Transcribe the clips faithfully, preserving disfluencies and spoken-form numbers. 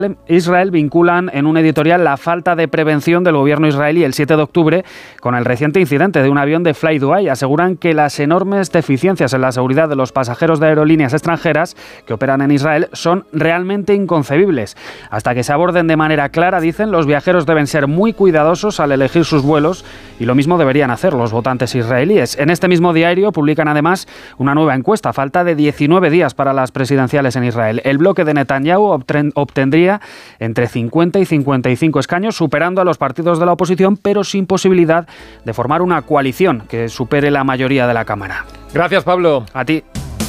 Israel vinculan en un editorial la falta de prevención del gobierno israelí el siete de octubre con el reciente incidente de un avión de Fly-Dubai. Aseguran que las enormes deficiencias en la seguridad de los pasajeros de aerolíneas extranjeras que operan en Israel son realmente inconcebibles. Hasta que se aborden de manera clara, dicen, los viajeros deben ser muy cuidadosos al elegir sus vuelos y lo mismo deberían hacer los votantes israelíes. En este mismo diario publican además una nueva encuesta. A falta de diecinueve días para las presidenciales en Israel, el bloque de Netanyahu obtendría entre cincuenta y cincuenta y cinco escaños, superando a los partidos de la oposición, pero sin posibilidad de formar una coalición que supere la mayoría de la Cámara. Gracias, Pablo. A ti.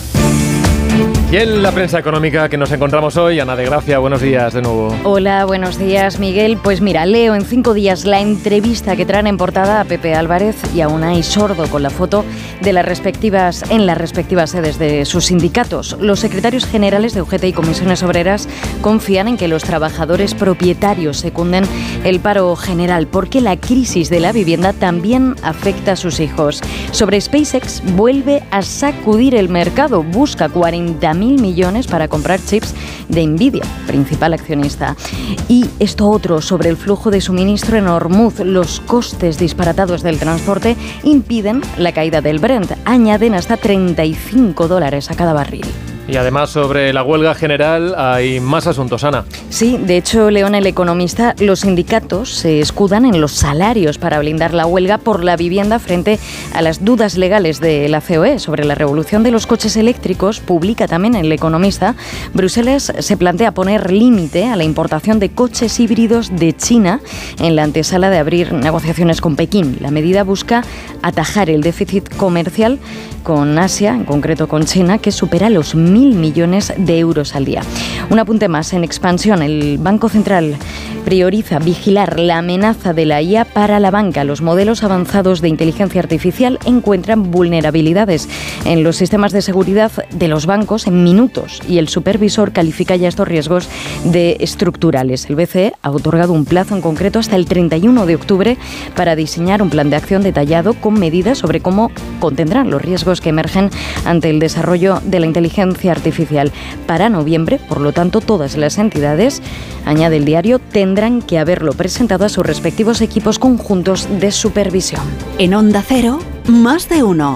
Y en la prensa económica que nos encontramos hoy, Ana de Gracia, buenos días de nuevo. Hola, buenos días, Miguel. Pues mira, leo en cinco días la entrevista que traen en portada a Pepe Álvarez y a Unai Sordo con la foto de las respectivas, en las respectivas sedes de sus sindicatos. Los secretarios generales de U G T y Comisiones Obreras confían en que los trabajadores propietarios secunden el paro general, porque la crisis de la vivienda también afecta a sus hijos. Sobre SpaceX, vuelve a sacudir el mercado, busca cuarenta mil millones para comprar chips de Nvidia, principal accionista. Y esto otro, sobre el flujo de suministro en Hormuz. Los costes disparatados del transporte impiden la caída del Brent. Añaden hasta treinta y cinco dólares a cada barril. Y además sobre la huelga general hay más asuntos, Ana. Sí, de hecho, León, El Economista, los sindicatos se escudan en los salarios para blindar la huelga por la vivienda frente a las dudas legales de la C O E sobre la revolución de los coches eléctricos. Publica también El Economista, Bruselas se plantea poner límite a la importación de coches híbridos de China en la antesala de abrir negociaciones con Pekín. La medida busca atajar el déficit comercial con Asia, en concreto con China, que supera los mil millones de euros al día. Un apunte más en expansión. El Banco Central prioriza vigilar la amenaza de la I A para la banca. Los modelos avanzados de inteligencia artificial encuentran vulnerabilidades en los sistemas de seguridad de los bancos en minutos y el supervisor califica ya estos riesgos de estructurales. El B C E ha otorgado un plazo en concreto hasta el treinta y uno de octubre para diseñar un plan de acción detallado con medidas sobre cómo contendrán los riesgos que emergen ante el desarrollo de la inteligencia artificial. Para noviembre, por lo tanto, todas las entidades, añade el diario, tendrán que haberlo presentado a sus respectivos equipos conjuntos de supervisión. En Onda Cero, más de uno.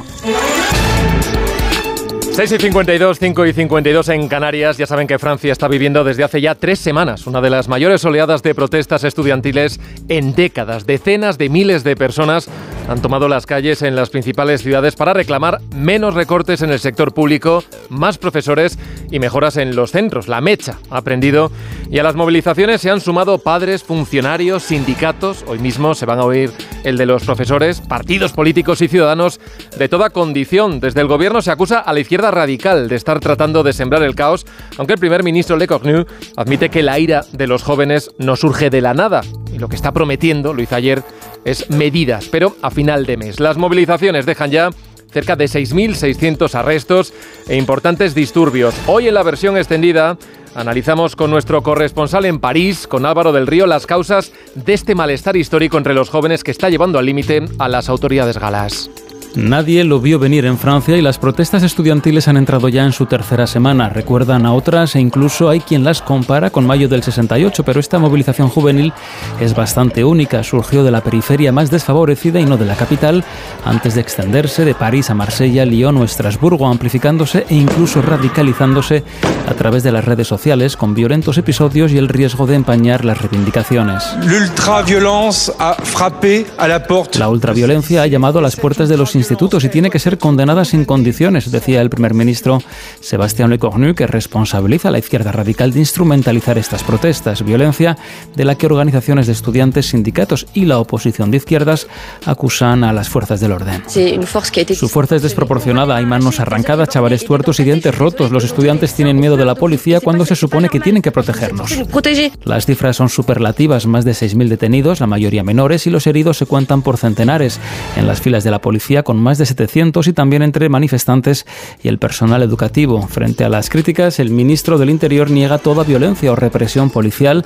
seis y cincuenta y dos, cinco y cincuenta y dos en Canarias. Ya saben que Francia está viviendo desde hace ya tres semanas una de las mayores oleadas de protestas estudiantiles en décadas. Decenas de miles de personas han tomado las calles en las principales ciudades para reclamar menos recortes en el sector público, más profesores y mejoras en los centros. La mecha ha prendido y a las movilizaciones se han sumado padres, funcionarios, sindicatos. Hoy mismo se van a oír el de los profesores, partidos políticos y ciudadanos de toda condición. Desde el gobierno se acusa a la izquierda radical de estar tratando de sembrar el caos, aunque el primer ministro Le Cornu admite que la ira de los jóvenes no surge de la nada y lo que está prometiendo, lo hizo ayer, es medidas, pero a final de mes. Las movilizaciones dejan ya cerca de seis mil seiscientos arrestos e importantes disturbios. Hoy en la versión extendida analizamos con nuestro corresponsal en París, con Álvaro del Río, las causas de este malestar histórico entre los jóvenes que está llevando al límite a las autoridades galas. Nadie lo vio venir en Francia y las protestas estudiantiles han entrado ya en su tercera semana. Recuerdan a otras e incluso hay quien las compara con mayo del sesenta y ocho, pero esta movilización juvenil es bastante única. Surgió de la periferia más desfavorecida y no de la capital, antes de extenderse de París a Marsella, Lyon o Estrasburgo, amplificándose e incluso radicalizándose a través de las redes sociales, con violentos episodios y el riesgo de empañar las reivindicaciones. La ultraviolencia ha llamado a las puertas de los institutos y tiene que ser condenada sin condiciones, decía el primer ministro Sébastien Lecornu, que responsabiliza a la izquierda radical de instrumentalizar estas protestas, violencia de la que organizaciones de estudiantes, sindicatos y la oposición de izquierdas acusan a las fuerzas del orden. Su fuerza es desproporcionada, hay manos arrancadas, chavales tuertos y dientes rotos. Los estudiantes tienen miedo de la policía cuando se supone que tienen que protegernos. Las cifras son superlativas, más de seis mil detenidos, la mayoría menores, y los heridos se cuentan por centenares. En las filas de la policía, con con más de setecientos y también entre manifestantes y el personal educativo. Frente a las críticas, el ministro del Interior niega toda violencia o represión policial,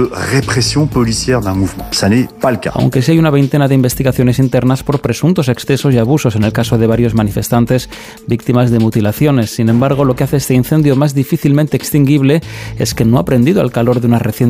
aunque sí hay una veintena de investigaciones internas por presuntos excesos y abusos en el caso de varios manifestantes víctimas de mutilaciones. Sin embargo, lo que hace este incendio más difícilmente extinguible es que no ha prendido al calor de una reciente